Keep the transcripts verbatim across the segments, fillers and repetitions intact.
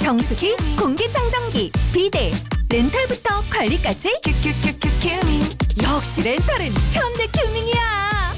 정수기, 공기청정기, 비데, 렌탈부터 관리까지 큐큐큐큐 큐밍. 역시 렌탈은 현대큐밍이야.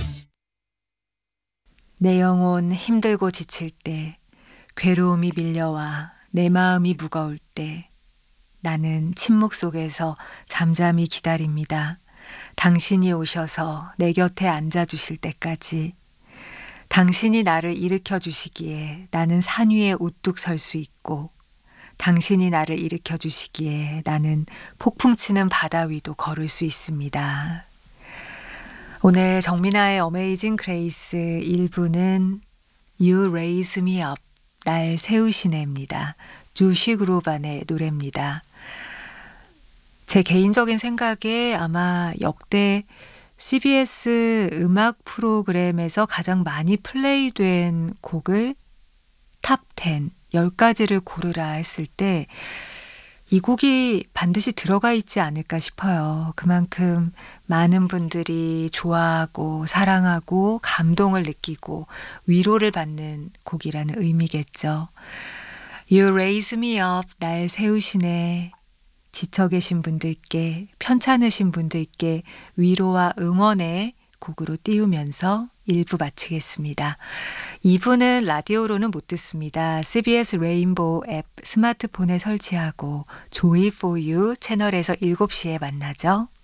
내 영혼 힘들고 지칠 때, 괴로움이 밀려와 내 마음이 무거울 때 나는 침묵 속에서 잠잠히 기다립니다. 당신이 오셔서 내 곁에 앉아주실 때까지. 당신이 나를 일으켜 주시기에 나는 산 위에 우뚝 설 수 있고, 당신이 나를 일으켜 주시기에 나는 폭풍 치는 바다 위도 걸을 수 있습니다. 오늘 정민아의 어메이징 그레이스 일 부는 You Raise Me Up, 날 세우시네입니다. 조시 그루반의 노래입니다. 제 개인적인 생각에 아마 역대 씨비에스 음악 프로그램에서 가장 많이 플레이된 곡을 탑 텐, 열 가지를 고르라 했을 때 이 곡이 반드시 들어가 있지 않을까 싶어요. 그만큼 많은 분들이 좋아하고 사랑하고 감동을 느끼고 위로를 받는 곡이라는 의미겠죠. You raise me up, 날 세우시네. 지쳐 계신 분들께, 편찮으신 분들께 위로와 응원의 곡으로 띄우면서 일 부 마치겠습니다. 이 부는 라디오로는 못 듣습니다. 씨비에스 레인보우 앱 스마트폰에 설치하고 조이 포 유 채널에서 일곱 시에 만나죠.